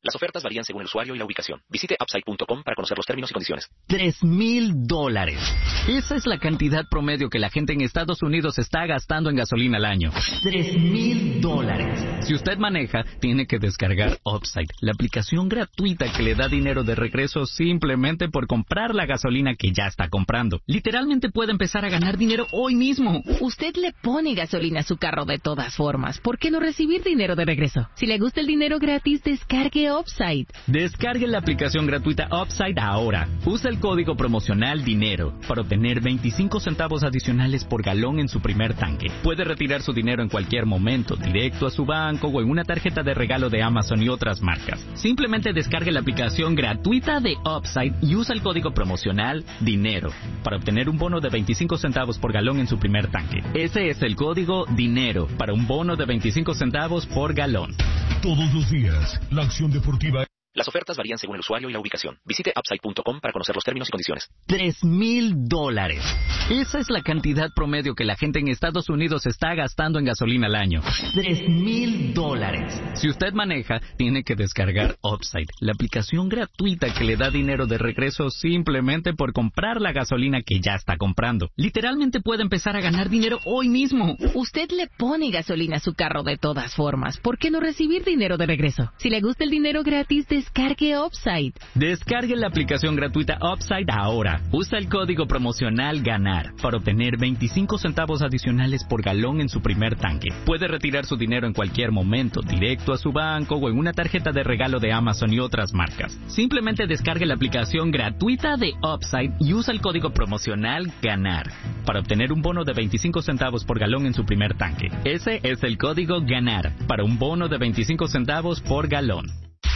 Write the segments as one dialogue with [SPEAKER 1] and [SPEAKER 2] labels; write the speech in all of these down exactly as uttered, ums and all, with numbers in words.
[SPEAKER 1] Las ofertas varían según el usuario y la ubicación. Visite upside punto com para conocer los términos y condiciones.
[SPEAKER 2] Tres mil dólares. Esa es la cantidad promedio que la gente en Estados Unidos está gastando en gasolina al año. Tres mil dólares. Si usted maneja, tiene que descargar Upside, la aplicación gratuita que le da dinero de regreso simplemente por comprar la gasolina que ya está comprando. Literalmente puede empezar a ganar dinero hoy mismo.
[SPEAKER 3] Usted le pone gasolina a su carro de todas formas. ¿Por qué no recibir dinero de regreso? Si le gusta el dinero gratis, descargue Upside.
[SPEAKER 2] Descargue la aplicación gratuita Upside ahora. Usa el código promocional DINERO para obtener veinticinco centavos adicionales por galón en su primer tanque. Puede retirar su dinero en cualquier momento, directo a su banco o en una tarjeta de regalo de Amazon y otras marcas. Simplemente descargue la aplicación gratuita de Upside y usa el código promocional DINERO para obtener un bono de veinticinco centavos por galón en su primer tanque. Ese es el código DINERO para un bono de veinticinco centavos por galón.
[SPEAKER 4] Todos los días, la acción deportiva.
[SPEAKER 1] Las ofertas varían según el usuario y la ubicación. Visite upside punto com para conocer los términos y condiciones.
[SPEAKER 2] Tres mil dólares. Esa es la cantidad promedio que la gente en Estados Unidos está gastando en gasolina al año. Tres mil dólares. Si usted maneja, tiene que descargar Upside, la aplicación gratuita que le da dinero de regreso simplemente por comprar la gasolina que ya está comprando. Literalmente puede empezar a ganar dinero hoy mismo.
[SPEAKER 3] Usted le pone gasolina a su carro de todas formas. ¿Por qué no recibir dinero de regreso? Si le gusta el dinero gratis, descargue Upside.
[SPEAKER 2] Descargue la aplicación gratuita Upside ahora. Usa el código promocional GANAR para obtener veinticinco centavos adicionales por galón en su primer tanque. Puede retirar su dinero en cualquier momento, directo a su banco o en una tarjeta de regalo de Amazon y otras marcas. Simplemente descargue la aplicación gratuita de Upside y usa el código promocional GANAR para obtener un bono de veinticinco centavos por galón en su primer tanque. Ese es el código GANAR para un bono de veinticinco centavos por galón.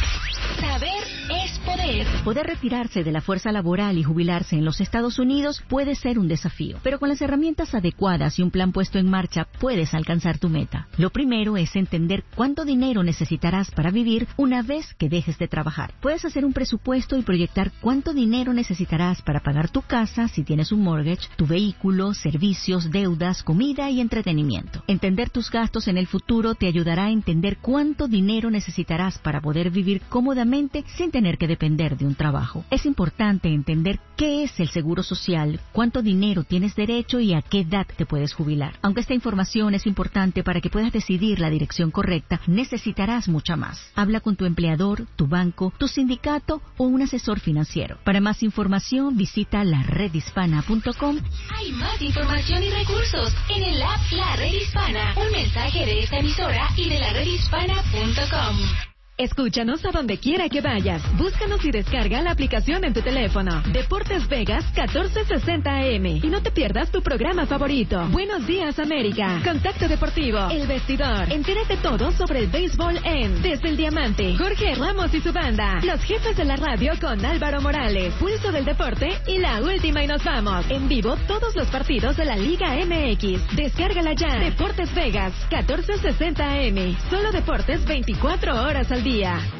[SPEAKER 5] Saber es poder.
[SPEAKER 6] Poder retirarse de la fuerza laboral y jubilarse en los Estados Unidos puede ser un desafío, pero con las herramientas adecuadas y un plan puesto en marcha puedes alcanzar tu meta. Lo primero es entender cuánto dinero necesitarás para vivir una vez que dejes de trabajar. Puedes hacer un presupuesto y proyectar cuánto dinero necesitarás para pagar tu casa si tienes un mortgage, tu vehículo, servicios, deudas, comida y entretenimiento. Entender tus gastos en el futuro te ayudará a entender cuánto dinero necesitarás para poder vivir cómodamente sin tener que depender de un trabajo. Es importante entender qué es el seguro social, cuánto dinero tienes derecho y a qué edad te puedes jubilar. Aunque esta información es importante para que puedas decidir la dirección correcta, necesitarás mucha más. Habla con tu empleador, tu banco, tu sindicato o un asesor financiero. Para más información, visita la red hispana punto com.
[SPEAKER 5] Hay más información y recursos en el app La Red Hispana. Un mensaje de esta emisora y de la red hispana punto com.
[SPEAKER 7] Escúchanos a donde quiera que vayas. Búscanos y descarga la aplicación en tu teléfono. Deportes Vegas catorce sesenta A M. Y no te pierdas tu programa favorito. Buenos días, América. Contacto Deportivo. El Vestidor. Entérate todo sobre el béisbol en Desde el Diamante. Jorge Ramos y su banda. Los jefes de la radio con Álvaro Morales. Pulso del Deporte y la última y nos vamos. En vivo todos los partidos de la Liga M X. Descárgala ya. Deportes Vegas catorce sesenta A M. Solo deportes veinticuatro horas al día.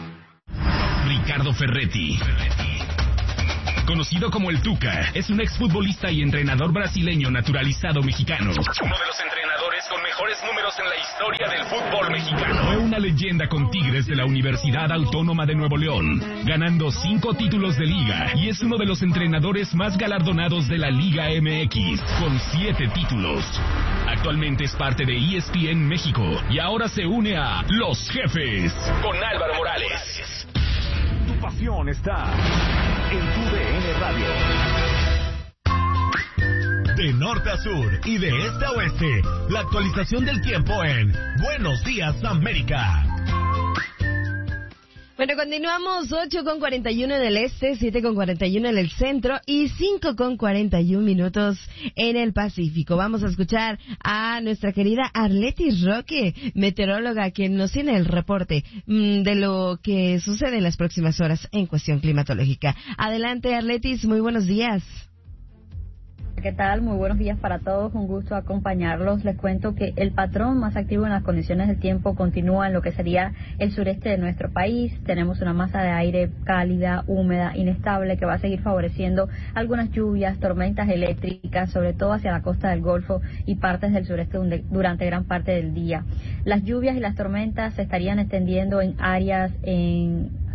[SPEAKER 4] Ricardo Ferretti, conocido como el Tuca, es un exfutbolista y entrenador brasileño naturalizado mexicano. Uno de los entrenadores con mejores números en la historia del fútbol mexicano. Fue una leyenda con Tigres de la Universidad Autónoma de Nuevo León, ganando cinco títulos de liga, y es uno de los entrenadores más galardonados de la Liga M X, con siete títulos. Actualmente es parte de E S P N México y ahora se une a Los Jefes con Álvaro Morales.
[SPEAKER 8] Tu pasión está en tu D N Radio. De norte a sur y de este a oeste, la actualización del tiempo en Buenos Días América.
[SPEAKER 9] Bueno, continuamos ocho con cuarenta y uno en el este, siete con cuarenta y uno en el centro y cinco con cuarenta y uno minutos en el Pacífico. Vamos a escuchar a nuestra querida Arletis Roque, meteoróloga, quien nos tiene el reporte mmm, de lo que sucede en las próximas horas en cuestión climatológica. Adelante, Arletis, muy buenos días.
[SPEAKER 10] ¿Qué tal? Muy buenos días para todos, un gusto acompañarlos. Les cuento que el patrón más activo en las condiciones del tiempo continúa en lo que sería el sureste de nuestro país. Tenemos una masa de aire cálida, húmeda, inestable que va a seguir favoreciendo algunas lluvias, tormentas eléctricas, sobre todo hacia la costa del Golfo y partes del sureste durante gran parte del día. Las lluvias y las tormentas se estarían extendiendo en áreas en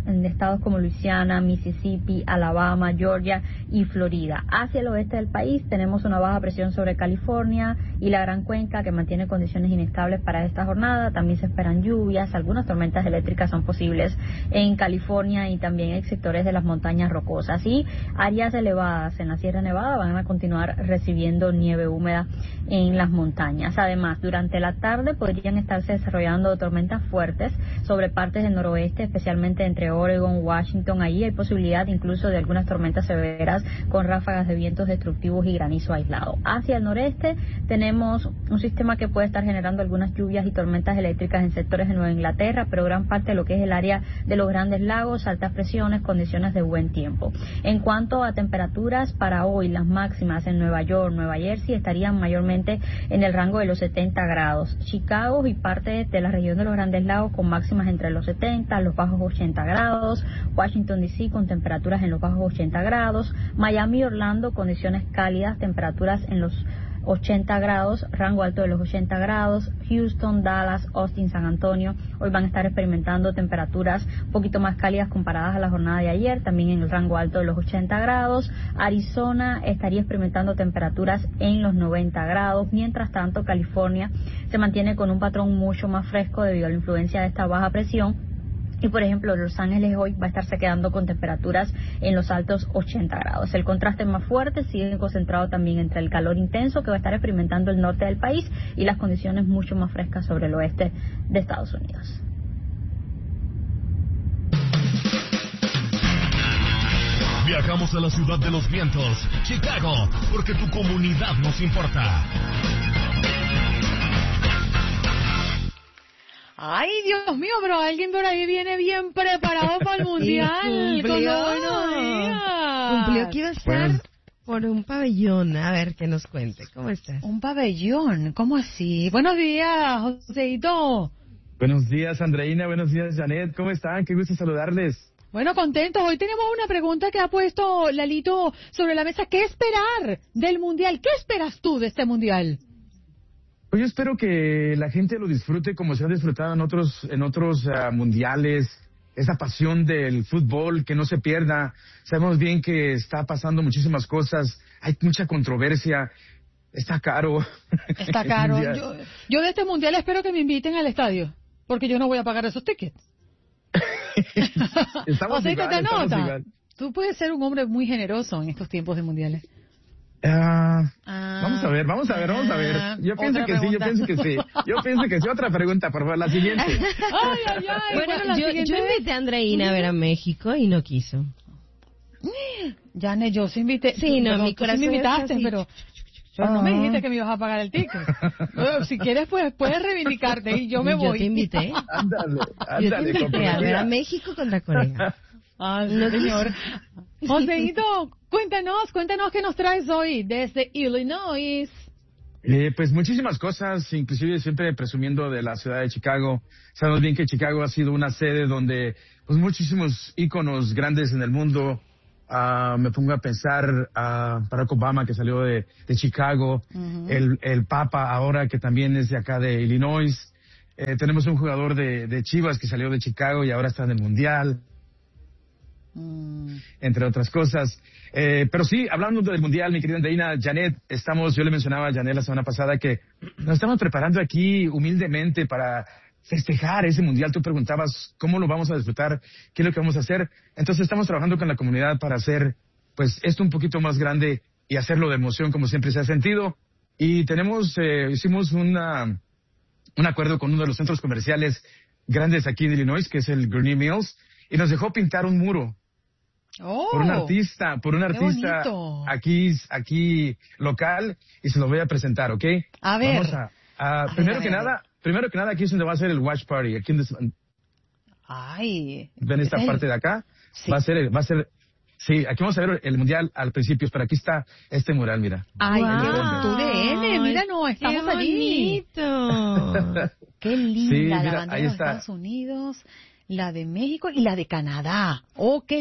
[SPEAKER 10] en estados como Luisiana, Mississippi, Alabama, Georgia y Florida. Hacia el oeste del país tenemos una baja presión sobre California y la Gran Cuenca que mantiene condiciones inestables para esta jornada. También se esperan lluvias, algunas tormentas eléctricas son posibles en California y también en sectores de las montañas rocosas. Y áreas elevadas en la Sierra Nevada van a continuar recibiendo nieve húmeda en las montañas. Además, durante la tarde podrían estarse desarrollando tormentas fuertes sobre partes del noroeste, especialmente entre Oregon, Washington. Ahí hay posibilidad incluso de algunas tormentas severas con ráfagas de vientos destructivos y granizo aislado. Hacia el noreste tenemos un sistema que puede estar generando algunas lluvias y tormentas eléctricas en sectores de Nueva Inglaterra, pero gran parte de lo que es el área de los Grandes Lagos, altas presiones, condiciones de buen tiempo. En cuanto a temperaturas, para hoy las máximas en Nueva York, Nueva Jersey estarían mayormente en el rango de los setenta grados. Chicago y parte de la región de los Grandes Lagos con máximas entre los setenta, los bajos ochenta grados. Washington D C con temperaturas en los bajos ochenta grados. Miami y Orlando condiciones cálidas, temperaturas en los ochenta grados, rango alto de los ochenta grados. Houston, Dallas, Austin, San Antonio hoy van a estar experimentando temperaturas un poquito más cálidas comparadas a la jornada de ayer, también en el rango alto de los ochenta grados. Arizona estaría experimentando temperaturas en los noventa grados. Mientras tanto, California se mantiene con un patrón mucho más fresco debido a la influencia de esta baja presión. Y por ejemplo, Los Ángeles hoy va a estarse quedando con temperaturas en los altos ochenta grados. El contraste más fuerte sigue concentrado también entre el calor intenso que va a estar experimentando el norte del país y las condiciones mucho más frescas sobre el oeste de Estados Unidos.
[SPEAKER 8] Viajamos a la ciudad de los vientos, Chicago, porque tu comunidad nos importa.
[SPEAKER 11] Ay, Dios mío, pero alguien por ahí viene bien preparado para el Mundial.
[SPEAKER 9] Cumplió, cumplió que iba a estar bueno. por un pabellón. A ver, que nos cuente. ¿Cómo estás?
[SPEAKER 11] Un pabellón, ¿cómo así? Buenos días, Joséito.
[SPEAKER 12] Buenos días, Andreina. Buenos días, Janet. ¿Cómo están? Qué gusto saludarles.
[SPEAKER 11] Bueno, contentos. Hoy tenemos una pregunta que ha puesto Lalito sobre la mesa. ¿Qué esperar del Mundial? ¿Qué esperas tú de este Mundial?
[SPEAKER 12] Pues yo espero que la gente lo disfrute como se ha disfrutado en otros en otros uh, mundiales, esa pasión del fútbol, que no se pierda. Sabemos bien que está pasando muchísimas cosas, hay mucha controversia, está caro.
[SPEAKER 11] Está caro. yo, yo de este mundial espero que me inviten al estadio, porque yo no voy a pagar esos tickets.
[SPEAKER 12] Estamos
[SPEAKER 11] o sea,
[SPEAKER 12] igual,
[SPEAKER 11] te
[SPEAKER 12] estamos
[SPEAKER 11] nota.
[SPEAKER 12] igual.
[SPEAKER 11] Tú puedes ser un hombre muy generoso en estos tiempos de mundiales.
[SPEAKER 12] Uh,
[SPEAKER 11] ah,
[SPEAKER 12] vamos a ver, vamos a ver, vamos a ver. Yo pienso que
[SPEAKER 11] pregunta.
[SPEAKER 12] sí, yo pienso que sí. Yo pienso que sí. Otra pregunta, por favor, la siguiente.
[SPEAKER 11] Ay, ay, ay.
[SPEAKER 9] Bueno,
[SPEAKER 11] Bueno, la
[SPEAKER 9] yo,
[SPEAKER 11] siguiente
[SPEAKER 9] yo
[SPEAKER 11] vez-
[SPEAKER 9] invité a Andreina a ver a México y no quiso.
[SPEAKER 11] Jane, yo sí invité.
[SPEAKER 9] Sí, no,
[SPEAKER 11] pero
[SPEAKER 9] mi
[SPEAKER 11] tú
[SPEAKER 9] corazón
[SPEAKER 11] sí me
[SPEAKER 9] está
[SPEAKER 11] invitaste,
[SPEAKER 9] así.
[SPEAKER 11] pero, pero no me dijiste que me ibas a pagar el ticket. Bueno, si quieres, pues puedes reivindicarte y yo me voy.
[SPEAKER 9] Yo te invité.
[SPEAKER 12] Ándale,
[SPEAKER 9] Yo te
[SPEAKER 12] ándale,
[SPEAKER 9] invité a ver a
[SPEAKER 12] comprometida.
[SPEAKER 9] México contra Corea.
[SPEAKER 11] Ah,
[SPEAKER 9] No,
[SPEAKER 11] señor. Joséito, cuéntanos, cuéntanos qué nos traes hoy desde Illinois.
[SPEAKER 12] Eh, pues muchísimas cosas, inclusive siempre presumiendo de la ciudad de Chicago. Sabemos bien que Chicago ha sido una sede donde pues muchísimos íconos grandes en el mundo. Uh, me pongo a pensar a uh, Barack Obama, que salió de, de Chicago,
[SPEAKER 11] Uh-huh.
[SPEAKER 12] el, el Papa ahora, que también es de acá de Illinois. Eh, tenemos un jugador de, de Chivas que salió de Chicago y ahora está en el Mundial,
[SPEAKER 11] Mm.
[SPEAKER 12] entre otras cosas. Eh, pero sí, hablando del Mundial, mi querida Andreina, Janet, estamos, yo le mencionaba a Janet la semana pasada que nos estamos preparando aquí humildemente para festejar ese Mundial. Tú preguntabas cómo lo vamos a disfrutar, qué es lo que vamos a hacer. Entonces estamos trabajando con la comunidad para hacer pues esto un poquito más grande y hacerlo de emoción como siempre se ha sentido. Y tenemos, eh, hicimos una, un acuerdo con uno de los centros comerciales grandes aquí de Illinois, que es el Gurnee Mills, y nos dejó pintar un muro.
[SPEAKER 11] Oh,
[SPEAKER 12] Por un artista, por un
[SPEAKER 11] qué
[SPEAKER 12] artista
[SPEAKER 11] bonito.
[SPEAKER 12] aquí, aquí local, y se lo voy a presentar, ¿ok?
[SPEAKER 11] A ver.
[SPEAKER 12] Vamos a, a-
[SPEAKER 11] A
[SPEAKER 12] primero
[SPEAKER 11] ver,
[SPEAKER 12] que
[SPEAKER 11] a ver.
[SPEAKER 12] nada, primero que nada aquí es donde va a ser el watch party. Aquí donde,
[SPEAKER 11] Ay.
[SPEAKER 12] ven esta
[SPEAKER 11] Ey.
[SPEAKER 12] parte de acá,
[SPEAKER 11] Sí.
[SPEAKER 12] va a ser, el- va a ser, sí, aquí vamos a ver el mundial al principio, pero aquí está este mural, mira.
[SPEAKER 11] Ay,
[SPEAKER 9] Wow.
[SPEAKER 11] qué tu D N, mira, no, estamos
[SPEAKER 9] ¡Qué
[SPEAKER 11] allí.
[SPEAKER 9] bonito!
[SPEAKER 11] Qué linda
[SPEAKER 12] Sí,
[SPEAKER 11] la
[SPEAKER 12] mira,
[SPEAKER 11] bandera
[SPEAKER 12] ahí
[SPEAKER 11] de los
[SPEAKER 12] está.
[SPEAKER 11] Estados Unidos, la de México y la de Canadá. ¡Oh, qué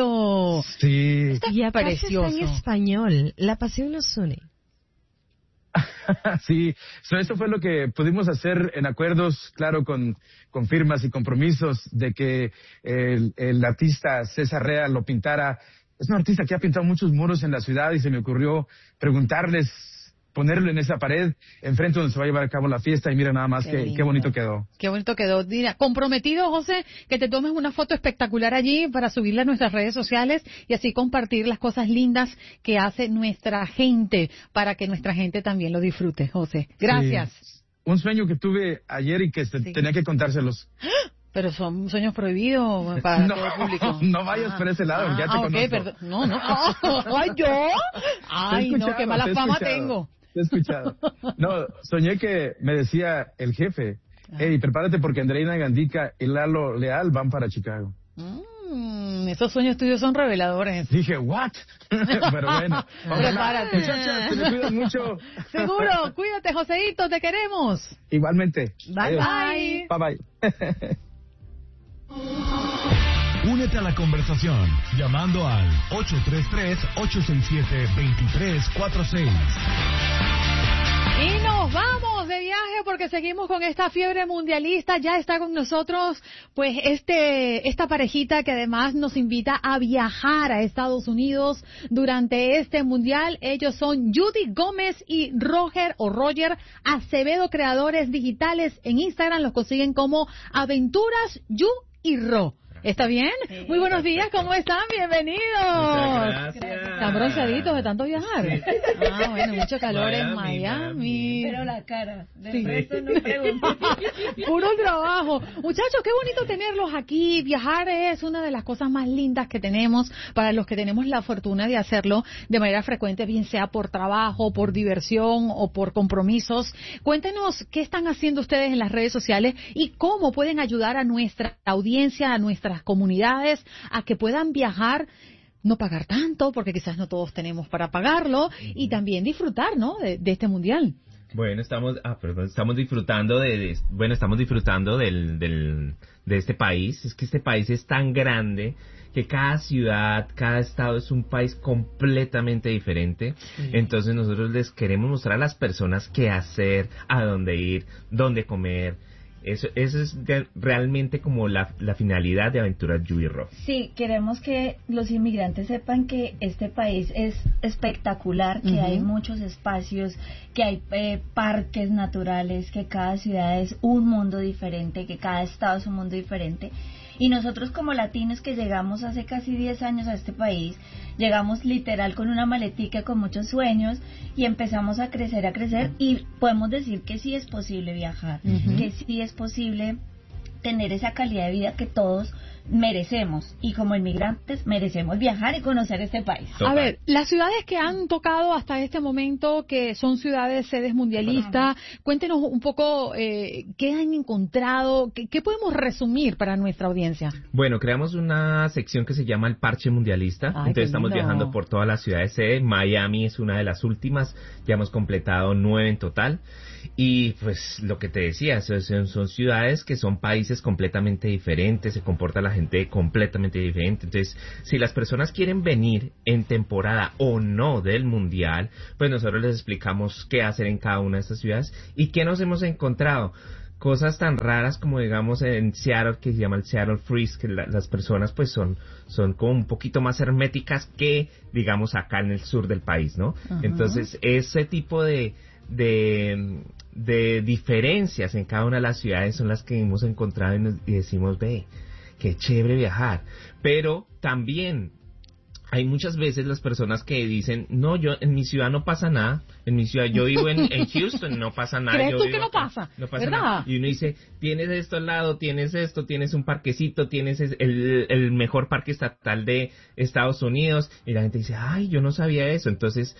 [SPEAKER 11] lindo!
[SPEAKER 12] Sí.
[SPEAKER 11] Está
[SPEAKER 9] Y aparte
[SPEAKER 11] precioso.
[SPEAKER 9] está en español. La pasión nos une.
[SPEAKER 12] Sí, so, eso fue lo que pudimos hacer en acuerdos, claro, con, con firmas y compromisos de que el, el artista César Rea lo pintara. Es un artista que ha pintado muchos muros en la ciudad y se me ocurrió preguntarles, ponerlo en esa pared, enfrente donde se va a llevar a cabo la fiesta y mira nada más qué, qué, qué bonito quedó.
[SPEAKER 11] Qué bonito quedó. Mira, comprometido, José, que te tomes una foto espectacular allí para subirla a nuestras redes sociales y así compartir las cosas lindas que hace nuestra gente para que nuestra gente también lo disfrute, José. Gracias.
[SPEAKER 12] Sí. Un sueño que tuve ayer y que se, sí. tenía que contárselos.
[SPEAKER 11] Pero son sueños prohibidos para
[SPEAKER 12] no,
[SPEAKER 11] todo el público.
[SPEAKER 12] No vayas ah, por ese lado, ah, ya te
[SPEAKER 11] ah, okay,
[SPEAKER 12] conozco.
[SPEAKER 11] Perdón. No, no. Ay, ¿yo? Ay, no, qué mala fama tengo.
[SPEAKER 12] Te he escuchado. No, soñé que me decía el jefe, hey, prepárate porque Andreina Gandica y Lalo Leal van para Chicago.
[SPEAKER 11] Mm, esos sueños tuyos son reveladores.
[SPEAKER 12] Dije, ¿what? Pero bueno.
[SPEAKER 11] Prepárate.
[SPEAKER 12] Muchachas, te me cuidan mucho.
[SPEAKER 11] Seguro, cuídate, Joseito, te queremos.
[SPEAKER 12] Igualmente.
[SPEAKER 11] Bye,
[SPEAKER 12] Adiós.
[SPEAKER 11] bye.
[SPEAKER 12] Bye, bye.
[SPEAKER 8] Únete a la conversación llamando al ocho tres tres, ocho seis siete, dos tres cuatro seis.
[SPEAKER 11] Y nos vamos de viaje porque seguimos con esta fiebre mundialista. Ya está con nosotros pues este esta parejita que además nos invita a viajar a Estados Unidos durante este mundial. Ellos son Judy Gómez y Roger o Roger Acevedo, creadores digitales. En Instagram los consiguen como Aventuras Yu y Ro. ¿Está bien? Sí, muy buenos días, ¿cómo están? Bienvenidos.
[SPEAKER 13] Muchas gracias.
[SPEAKER 11] Están bronceaditos de tanto viajar. Sí. Ah, bueno, mucho calor Miami, en Miami.
[SPEAKER 13] Miami.
[SPEAKER 9] Pero la cara, de
[SPEAKER 11] sí.
[SPEAKER 9] resto no pregunto.
[SPEAKER 11] Puro trabajo. Muchachos, qué bonito tenerlos aquí. Viajar es una de las cosas más lindas que tenemos para los que tenemos la fortuna de hacerlo de manera frecuente, bien sea por trabajo, por diversión o por compromisos. Cuéntenos qué están haciendo ustedes en las redes sociales y cómo pueden ayudar a nuestra audiencia, a nuestra las comunidades a que puedan viajar, no pagar tanto, porque quizás no todos tenemos para pagarlo, y también disfrutar, ¿no?, de, de este mundial.
[SPEAKER 13] Bueno, estamos, ah, perdón, estamos disfrutando de, de bueno, estamos disfrutando del, del, de este país. Es que este país es tan grande que cada ciudad, cada estado es un país completamente diferente. Sí. Entonces nosotros les queremos mostrar a las personas qué hacer, a dónde ir, dónde comer. Eso, eso es de, realmente como la, la finalidad de Aventuras Yu y Ro.
[SPEAKER 10] Sí, queremos que los inmigrantes sepan que este país es espectacular, que uh-huh. hay muchos espacios, que hay eh, parques naturales, que cada ciudad es un mundo diferente, que cada estado es un mundo diferente. Y nosotros como latinos que llegamos hace casi diez años a este país, llegamos literal con una maletica con muchos sueños y empezamos a crecer, a crecer y podemos decir que sí es posible viajar, uh-huh. que sí es posible tener esa calidad de vida que todos merecemos y como inmigrantes merecemos viajar y conocer este país.
[SPEAKER 11] A ver, las ciudades que han tocado hasta este momento, que son ciudades sedes mundialistas, cuéntenos un poco eh, qué han encontrado, qué, qué podemos resumir para nuestra audiencia.
[SPEAKER 13] Bueno, creamos una sección que se llama el Parche Mundialista. Ay, entonces estamos viajando por todas las ciudades sede. Miami es una de las últimas, ya hemos completado nueve en total. Y pues lo que te decía, son, son ciudades que son países completamente diferentes, se comporta la gente completamente diferente. Entonces, si las personas quieren venir en temporada o no del mundial, pues nosotros les explicamos qué hacer en cada una de estas ciudades y qué nos hemos encontrado. Cosas tan raras como digamos en Seattle, que se llama el Seattle Freeze, que la, las personas pues son son como un poquito más herméticas que digamos acá en el sur del país, ¿no? Uh-huh. Entonces, ese tipo de de de diferencias en cada una de las ciudades son las que hemos encontrado y, nos, y decimos, ve, qué chévere viajar. Pero también hay muchas veces las personas que dicen, no, yo en mi ciudad no pasa nada, en mi ciudad, yo vivo en, en Houston, no pasa nada.
[SPEAKER 11] ¿Crees
[SPEAKER 13] yo
[SPEAKER 11] tú
[SPEAKER 13] vivo
[SPEAKER 11] que no
[SPEAKER 13] acá,
[SPEAKER 11] pasa?
[SPEAKER 13] No pasa
[SPEAKER 11] ¿verdad?
[SPEAKER 13] nada. Y uno dice, tienes esto al lado, tienes esto, tienes un parquecito, tienes el, el mejor parque estatal de Estados Unidos, y la gente dice, ay, yo no sabía eso. Entonces,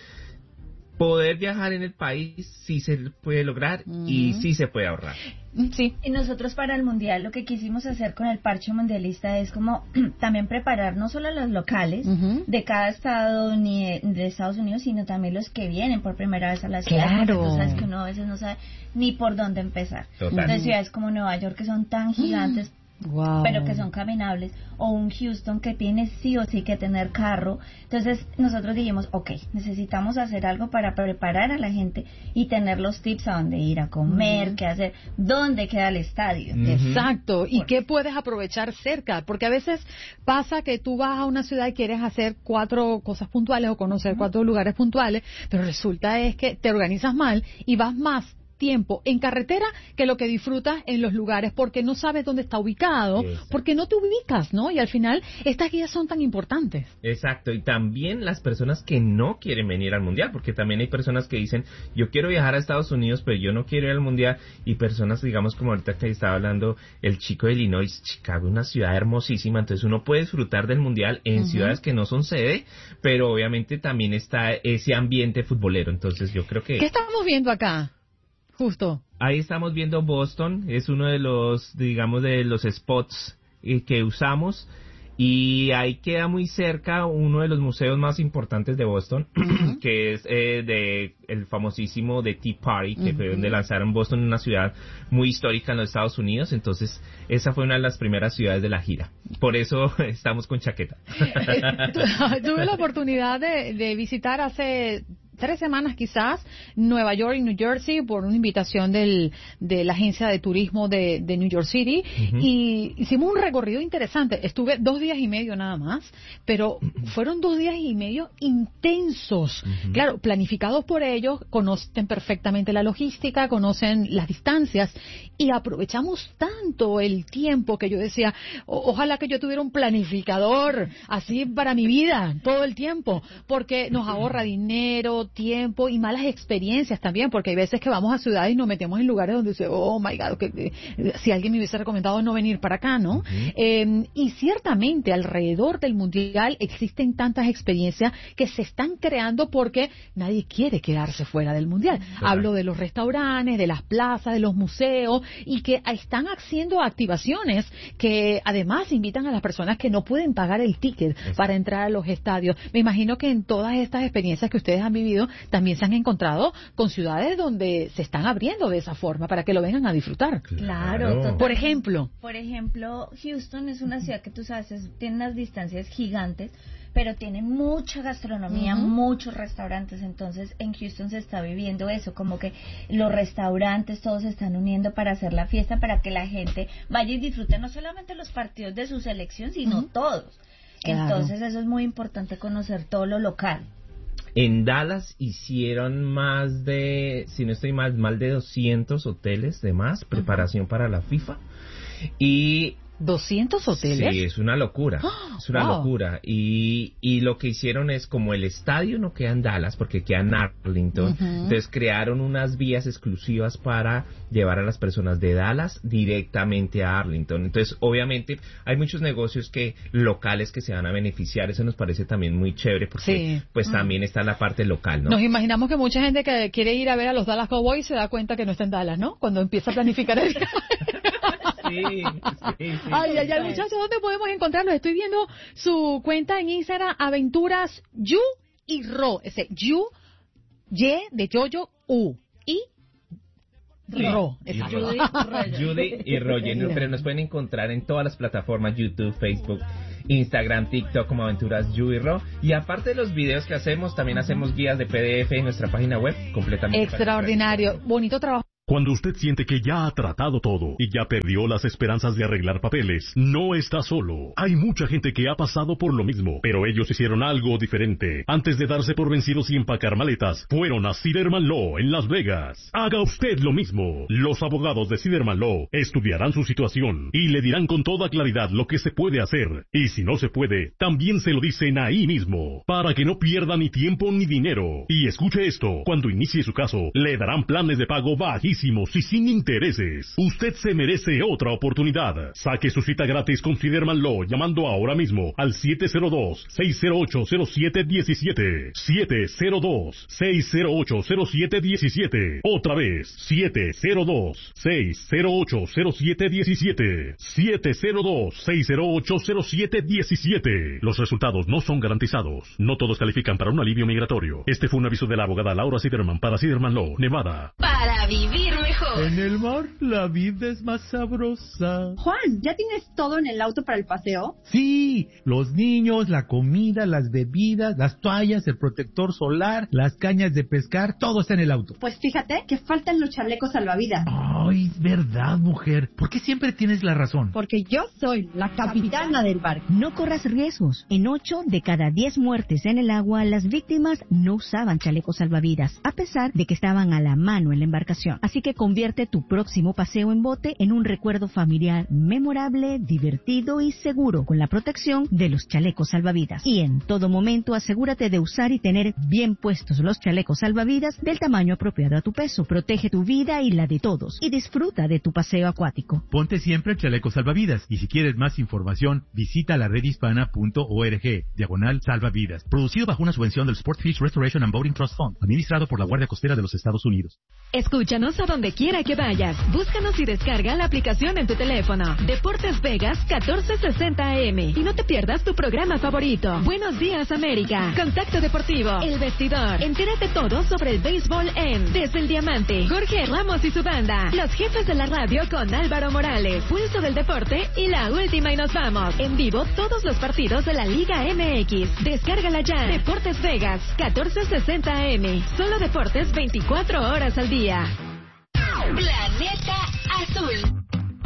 [SPEAKER 13] poder viajar en el país sí se puede lograr uh-huh. y sí se puede ahorrar.
[SPEAKER 10] Sí. Y nosotros para el mundial lo que quisimos hacer con el parche mundialista es como también preparar no solo a los locales uh-huh. de cada estado ni de, de Estados Unidos, sino también los que vienen por primera vez a la ciudad.
[SPEAKER 11] Claro.
[SPEAKER 10] Porque tú sabes que uno a veces no sabe ni por dónde empezar.
[SPEAKER 13] Total.
[SPEAKER 10] Entonces ciudades como Nueva York que son tan gigantes, wow. pero que son caminables, o un Houston que tiene sí o sí que tener carro. Entonces nosotros dijimos, ok, necesitamos hacer algo para preparar a la gente y tener los tips a dónde ir a comer, uh-huh. qué hacer, dónde queda el estadio.
[SPEAKER 11] Uh-huh. Exacto, y qué puedes aprovechar cerca, porque a veces pasa que tú vas a una ciudad y quieres hacer cuatro cosas puntuales o conocer uh-huh. cuatro lugares puntuales, pero resulta es que te organizas mal y vas más tiempo en carretera que lo que disfrutas en los lugares, porque no sabes dónde está ubicado, exacto. porque no te ubicas, ¿no? Y al final estas guías son tan importantes.
[SPEAKER 13] Exacto, y también las personas que no quieren venir al Mundial, porque también hay personas que dicen, yo quiero viajar a Estados Unidos, pero yo no quiero ir al Mundial, y personas, digamos, como ahorita que estaba hablando el chico de Illinois, Chicago, una ciudad hermosísima, entonces uno puede disfrutar del Mundial en uh-huh. ciudades que no son sede, pero obviamente también está ese ambiente futbolero, entonces yo creo que...
[SPEAKER 11] ¿Qué estamos viendo acá? Justo.
[SPEAKER 13] Ahí estamos viendo Boston, es uno de los, digamos, de los spots eh, que usamos, y ahí queda muy cerca uno de los museos más importantes de Boston, uh-huh. que es eh, de el famosísimo de Tea Party, que uh-huh. fue donde lanzaron Boston, una ciudad muy histórica en los Estados Unidos, entonces esa fue una de las primeras ciudades de la gira, por eso estamos con chaqueta.
[SPEAKER 11] Tuve la oportunidad de, de visitar hace tres semanas quizás Nueva York y New Jersey por una invitación del, de la agencia de turismo de, de New York City uh-huh. y hicimos un recorrido interesante. Estuve dos días y medio nada más, pero fueron dos días y medio intensos. Uh-huh. Claro, planificados por ellos, conocen perfectamente la logística, conocen las distancias y aprovechamos tanto el tiempo que yo decía, o, ojalá que yo tuviera un planificador así para mi vida todo el tiempo, porque nos ahorra dinero, tiempo y malas experiencias también, porque hay veces que vamos a ciudades y nos metemos en lugares donde dice, oh my God, que, que, si alguien me hubiese recomendado no venir para acá, ¿no? Uh-huh. Eh, y ciertamente alrededor del Mundial existen tantas experiencias que se están creando porque nadie quiere quedarse fuera del Mundial. Claro. Hablo de los restaurantes, de las plazas, de los museos, y que están haciendo activaciones que además invitan a las personas que no pueden pagar el ticket Exacto. para entrar a los estadios. Me imagino que en todas estas experiencias que ustedes han vivido también se han encontrado con ciudades donde se están abriendo de esa forma para que lo vengan a disfrutar.
[SPEAKER 10] Claro, total.
[SPEAKER 11] Por ejemplo.
[SPEAKER 10] Por ejemplo, Houston es una ciudad que tú sabes, es, tiene unas distancias gigantes, pero tiene mucha gastronomía, uh-huh. muchos restaurantes, entonces en Houston se está viviendo eso, como que los restaurantes todos se están uniendo para hacer la fiesta, para que la gente vaya y disfrute no solamente los partidos de su selección, sino uh-huh. todos. Claro. Entonces eso es muy importante, conocer todo lo local.
[SPEAKER 13] En Dallas hicieron más de, si no estoy mal, más de doscientos hoteles de más, preparación uh-huh. para la FIFA. Y
[SPEAKER 11] ¿doscientos hoteles?
[SPEAKER 13] Sí, es una locura, oh, es una wow. locura. Y, y lo que hicieron es, como el estadio no queda en Dallas, porque queda en Arlington, uh-huh. entonces crearon unas vías exclusivas para llevar a las personas de Dallas directamente a Arlington. Entonces, obviamente, hay muchos negocios que locales que se van a beneficiar, eso nos parece también muy chévere, porque sí. pues uh-huh. también está la parte local, ¿no?
[SPEAKER 11] Nos imaginamos que mucha gente que quiere ir a ver a los Dallas Cowboys se da cuenta que no está en Dallas, ¿no? Cuando empieza a planificar el viaje.
[SPEAKER 13] Sí, sí, sí.
[SPEAKER 11] Ay, ay, ay, muchachos, ¿dónde podemos encontrarlos? Estoy viendo su cuenta en Instagram, Aventuras Yu y Ro. Ese Yu, Y de Yoyo, U. Y
[SPEAKER 13] Sí.
[SPEAKER 11] Ro.
[SPEAKER 13] Exacto. Judy y Roger. Pero nos pueden encontrar en todas las plataformas, YouTube, Facebook, Instagram, TikTok, como Aventuras Yu y Ro. Y aparte de los videos que hacemos, también hacemos guías de P D F en nuestra página web, completamente.
[SPEAKER 11] Extraordinario. Bonito trabajo.
[SPEAKER 8] Cuando usted siente que ya ha tratado todo y ya perdió las esperanzas de arreglar papeles, no está solo. Hay mucha gente que ha pasado por lo mismo, pero ellos hicieron algo diferente. Antes de darse por vencidos y empacar maletas, fueron a Siderman Law en Las Vegas. Haga usted lo mismo. Los abogados de Siderman Law estudiarán su situación y le dirán con toda claridad lo que se puede hacer. Y si no se puede, también se lo dicen ahí mismo, para que no pierda ni tiempo ni dinero. Y escuche esto, cuando inicie su caso, le darán planes de pago bajísimos y sin intereses. Usted se merece otra oportunidad. Saque su cita gratis con Siderman Law llamando ahora mismo al siete cero dos, seis cero ocho, cero siete uno siete. siete cero dos, seis cero ocho, cero siete uno siete. Otra vez, siete cero dos, seis cero ocho, cero siete uno siete. siete cero dos, seis cero ocho, cero siete uno siete. Los resultados no son garantizados. No todos califican para un alivio migratorio. Este fue un aviso de la abogada Laura Siderman para Siderman Law, Nevada.
[SPEAKER 5] Para vivir vivir mejor.
[SPEAKER 14] En el mar la vida es más sabrosa.
[SPEAKER 15] Juan, ¿ya tienes todo en el auto para el paseo?
[SPEAKER 14] Sí, los niños, la comida, las bebidas, las toallas, el protector solar, las cañas de pescar, todo está en el auto.
[SPEAKER 15] Pues fíjate que faltan los chalecos salvavidas.
[SPEAKER 14] Ay, es verdad, mujer. ¿Por qué siempre tienes la razón?
[SPEAKER 15] Porque yo soy la capitana del barco.
[SPEAKER 6] No corras riesgos. En ocho de cada diez muertes en el agua, las víctimas no usaban chalecos salvavidas, a pesar de que estaban a la mano en la embarcación. Así que convierte tu próximo paseo en bote en un recuerdo familiar memorable, divertido y seguro, con la protección de los chalecos salvavidas. Y en todo momento asegúrate de usar y tener bien puestos los chalecos salvavidas del tamaño apropiado a tu peso. Protege tu vida y la de todos y disfruta de tu paseo acuático.
[SPEAKER 14] Ponte siempre el chaleco salvavidas y si quieres más información, visita la red hispana punto org, diagonal salvavidas. Producido bajo una subvención del Sport Fish Restoration and Boating Trust Fund, administrado por la Guardia Costera de los Estados Unidos.
[SPEAKER 7] Escúchanos a donde quiera que vayas. Búscanos y descarga la aplicación en tu teléfono. Deportes Vegas catorce sesenta A M. Y no te pierdas tu programa favorito. Buenos días, América. Contacto Deportivo. El Vestidor. Entérate todo sobre el béisbol en Desde el Diamante. Jorge Ramos y su banda. Los Jefes de la Radio con Álvaro Morales. Pulso del Deporte y La Última y Nos Vamos. En vivo todos los partidos de la Liga M X. Descárgala ya. Deportes Vegas catorce sesenta A M. Solo deportes veinticuatro horas al día.
[SPEAKER 5] Planeta Azul.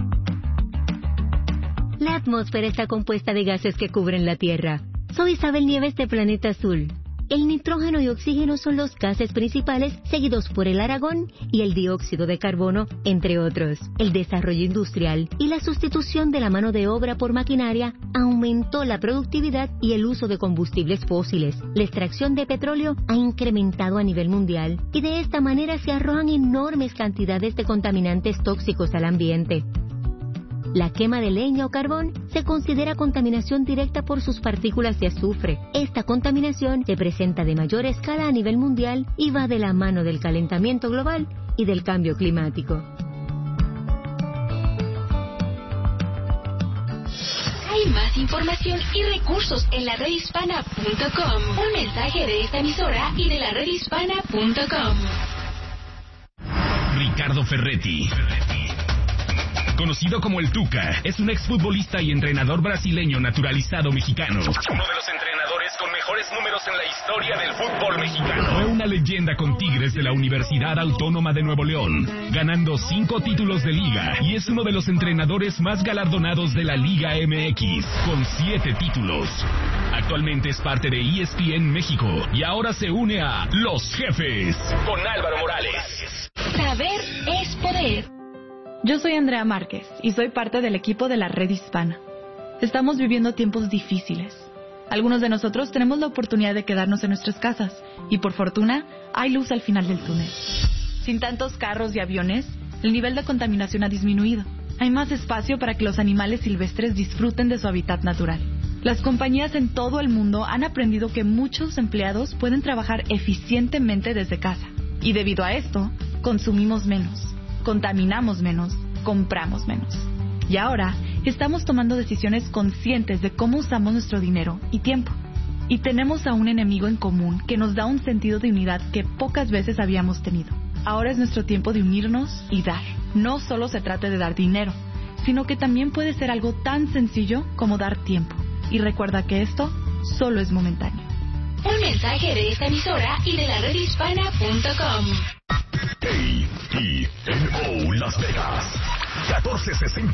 [SPEAKER 16] La atmósfera está compuesta de gases que cubren la Tierra. Soy Isabel Nieves de Planeta Azul. El nitrógeno y oxígeno son los gases principales, seguidos por el argón y el dióxido de carbono, entre otros. El desarrollo industrial y la sustitución de la mano de obra por maquinaria aumentó la productividad y el uso de combustibles fósiles. La extracción de petróleo ha incrementado a nivel mundial y de esta manera se arrojan enormes cantidades de contaminantes tóxicos al ambiente. La quema de leña o carbón se considera contaminación directa por sus partículas de azufre. Esta contaminación se presenta de mayor escala a nivel mundial y va de la mano del calentamiento global y del cambio climático.
[SPEAKER 5] Hay más información y recursos en la red hispana punto com. Un mensaje de esta emisora y de la red hispana punto com.
[SPEAKER 4] Ricardo Ferretti, conocido como el Tuca, es un exfutbolista y entrenador brasileño naturalizado mexicano. Uno de los entrenadores con mejores números en la historia del fútbol mexicano. Fue una leyenda con Tigres de la Universidad Autónoma de Nuevo León, ganando cinco títulos de liga, y es uno de los entrenadores más galardonados de la Liga M X, con siete títulos. Actualmente es parte de E S P N México y ahora se une a Los Jefes con Álvaro Morales.
[SPEAKER 5] Saber es poder.
[SPEAKER 17] Yo soy Andrea Márquez y soy parte del equipo de la Red Hispana. Estamos viviendo tiempos difíciles. Algunos de nosotros tenemos la oportunidad de quedarnos en nuestras casas y por fortuna hay luz al final del túnel. Sin tantos carros y aviones, el nivel de contaminación ha disminuido. Hay más espacio para que los animales silvestres disfruten de su hábitat natural. Las compañías en todo el mundo han aprendido que muchos empleados pueden trabajar eficientemente desde casa. Y debido a esto, consumimos menos, contaminamos menos, compramos menos. Y ahora estamos tomando decisiones conscientes de cómo usamos nuestro dinero y tiempo. Y tenemos a un enemigo en común que nos da un sentido de unidad que pocas veces habíamos tenido. Ahora es nuestro tiempo de unirnos y dar. No solo se trata de dar dinero, sino que también puede ser algo tan sencillo como dar tiempo. Y recuerda que esto solo es momentáneo.
[SPEAKER 5] Un mensaje de esta emisora y de la red hispana punto com.
[SPEAKER 4] A E N O Las Vegas catorce sesenta